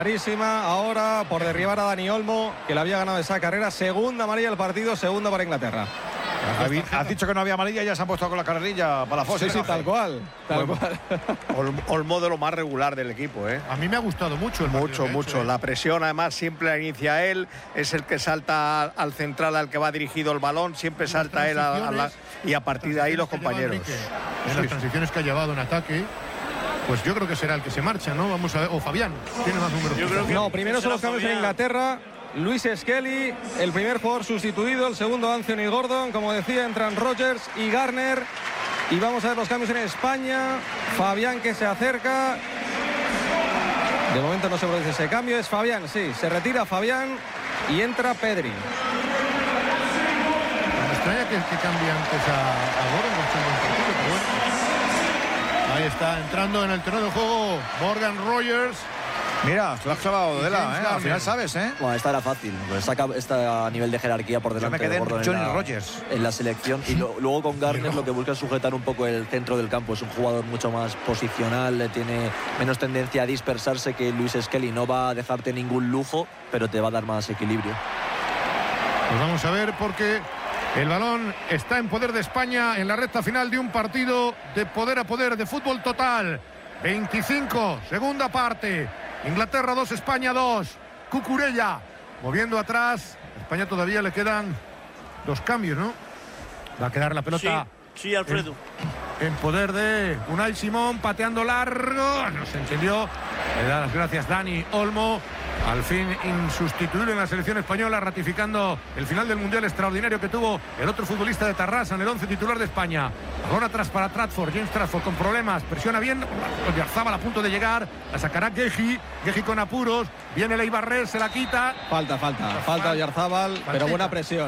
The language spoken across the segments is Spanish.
Clarísima ahora por derribar a Dani Olmo, que le había ganado esa carrera. Segunda amarilla del partido, segunda para Inglaterra. Has dicho que no había amarilla y ya se han puesto con la carrerilla para la fosa. Sí, tal cual. Olmo de lo más regular del equipo, ¿eh? A mí me ha gustado mucho el partido. Mucho. La presión, además, siempre la inicia él. Es el que salta al central al que va dirigido el balón. Siempre salta él y a partir de ahí los compañeros. En las transiciones que ha llevado en ataque, pues yo creo que será el que se marcha, ¿no? Vamos a ver. O Fabián, tiene más números. No, primero son los cambios en Inglaterra. Luis Skelly, el primer jugador sustituido, el segundo Anthony Gordon, como decía, entran Rogers y Garner. Y vamos a ver los cambios en España. Fabián que se acerca. De momento no se produce ese cambio, es Fabián, sí, se retira Fabián y entra Pedri. Me extraña que cambie antes a Gordon, pero bueno. Ahí está, entrando en el terreno de juego Morgan Rogers. Mira, se lo has clavado de al final sabes, ¿eh? Bueno, esta era fácil, pues está a nivel de jerarquía por delante. Yo me quedé de Gordon Johnny Rogers en la selección. Y luego con Garner lo que busca es sujetar un poco el centro del campo. Es un jugador mucho más posicional, tiene menos tendencia a dispersarse que Luis Skelly. No va a dejarte ningún lujo, pero te va a dar más equilibrio. Pues vamos a ver, porque el balón está en poder de España en la recta final de un partido de poder a poder, de fútbol total. 25, segunda parte. Inglaterra 2, España 2. Cucurella moviendo atrás. A España todavía le quedan 2 cambios, ¿no? Va a quedar la pelota. Sí, Alfredo. En poder de Unai Simón, pateando largo. No se entendió. Le da las gracias Dani Olmo. Al fin insustituible en la selección española, ratificando el final del Mundial extraordinario que tuvo el otro futbolista de Tarrasa en el 11 titular de España. Balón atrás para Trafford, James Trafford con problemas, presiona bien, Oyarzábal a punto de llegar, la sacará Guehi con apuros, viene Leibarrer, se la quita. Falta Oyarzábal, pero buena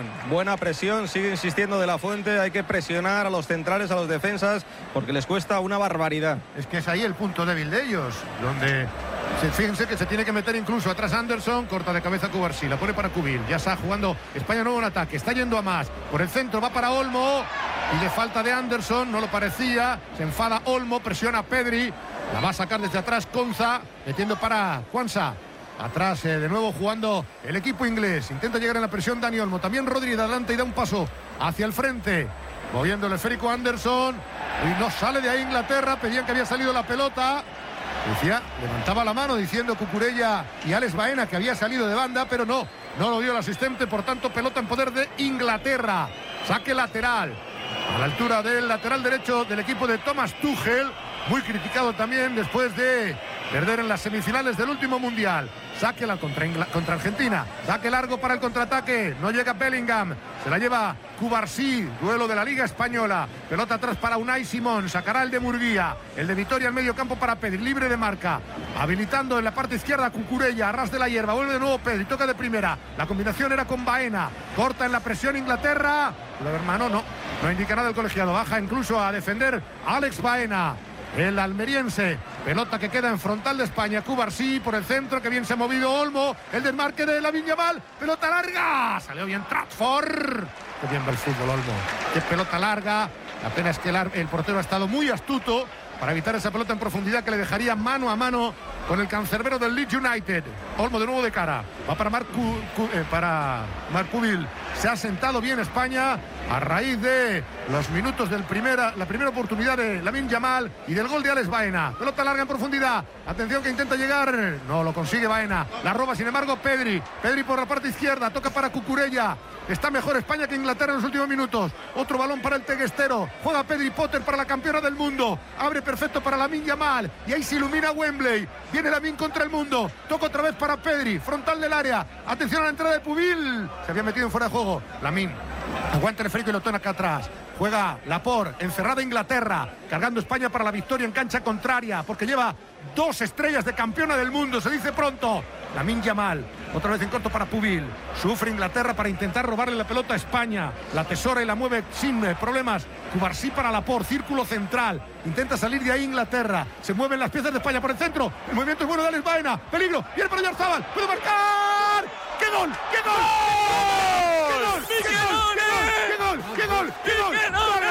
presión, sigue insistiendo De La Fuente, hay que presionar a los centrales, a los defensas, porque les cuesta una barbaridad. Es que es ahí el punto débil de ellos, donde... Fíjense que se tiene que meter incluso atrás Anderson, corta de cabeza Cubarsí, la pone para Cubil, ya está jugando España nuevo en ataque, está yendo a más, por el centro va para Olmo y le falta de Anderson, no lo parecía, se enfada Olmo, presiona a Pedri, la va a sacar desde atrás Konza, metiendo para Kwanza, atrás de nuevo jugando el equipo inglés, intenta llegar en la presión Dani Olmo, también Rodri de adelante y da un paso hacia el frente, moviendo el esférico Anderson y no sale de ahí Inglaterra, pedían que había salido la pelota. Decía, levantaba la mano diciendo Cucurella y Alex Baena que había salido de banda, pero no lo vio el asistente, por tanto pelota en poder de Inglaterra. Saque lateral, a la altura del lateral derecho del equipo de Thomas Tuchel, muy criticado también después de perder en las semifinales del último Mundial. Saque contra Argentina, saque largo para el contraataque, no llega Bellingham, se la lleva Cubarsí, duelo de la Liga Española, pelota atrás para Unai Simón, sacará el de Murguía, el de Vitoria al medio campo para Pedri, libre de marca, habilitando en la parte izquierda Cucurella, a ras de la hierba, vuelve de nuevo Pedri, toca de primera, la combinación era con Baena, corta en la presión Inglaterra, pero hermano no indica nada el colegiado, baja incluso a defender a Alex Baena. El almeriense, pelota que queda en frontal de España, Cubarsí por el centro, que bien se ha movido Olmo, el desmarque de Lamine Yamal, pelota larga, salió bien Trafford, qué bien va el fútbol Olmo, qué pelota larga, la pena es que el portero ha estado muy astuto para evitar esa pelota en profundidad que le dejaría mano a mano con el cancerbero del Leeds United. Olmo de nuevo de cara, va para Marc Cubil, se ha sentado bien España a raíz de los minutos la primera oportunidad de Lamine Yamal y del gol de Alex Baena. Pelota larga en profundidad, atención que intenta llegar, no lo consigue Baena, la roba sin embargo Pedri por la parte izquierda, toca para Cucurella. Está mejor España que Inglaterra en los últimos minutos. Otro balón para el teguestero. Juega Pedri Potter para la campeona del mundo. Abre perfecto para Lamine Yamal. Y ahí se ilumina Wembley. Viene Lamine contra el mundo. Toca otra vez para Pedri. Frontal del área. Atención a la entrada de Pubil. Se había metido en fuera de juego. Lamine aguanta el férico y lo toma acá atrás. Juega Laporte, encerrada Inglaterra. Cargando España para la victoria en cancha contraria. Porque lleva 2 estrellas de campeona del mundo. Se dice pronto. Lamine Yamal. Otra vez en corto para Pubil. Sufre Inglaterra para intentar robarle la pelota a España. La atesora y la mueve sin problemas. Cubarsí para Laporte, círculo central. Intenta salir de ahí Inglaterra. Se mueven las piezas de España por el centro. El movimiento es bueno de Alex Baena. Peligro. Viene para Oyarzábal. Puede marcar. ¡Qué gol! ¡Qué gol! ¡Qué gol! ¡Qué gol! ¡Qué gol! ¡Qué gol! ¡Qué gol!